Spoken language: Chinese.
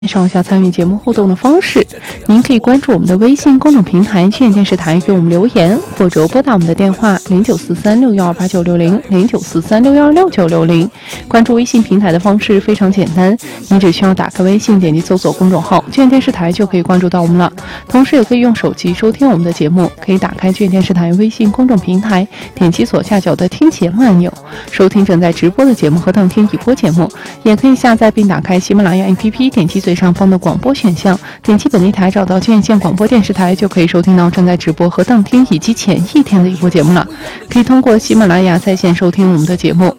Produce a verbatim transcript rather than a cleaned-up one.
上下参与节目互动的方式，您可以关注我们的微信公众平台“炫电视台”给我们留言，或者拨打我们的电话零九四三六幺二八九六零零九四三六幺二六九六零。关注微信平台的方式非常简单，你只需要打开微信，点击搜索公众号“炫电视台”就可以关注到我们了。同时，也可以用手机收听我们的节目，可以打开炫电视台微信公众平台，点击左下角的听节目按钮，收听正在直播的节目和当听已播节目。也可以下载并打开喜马拉雅 A P P， 点击最上方的广播选项，点击本地台找到院线广播电视台，就可以收听到正在直播和当听以及前一天的一播节目了。可以通过喜马拉雅在线收听我们的节目，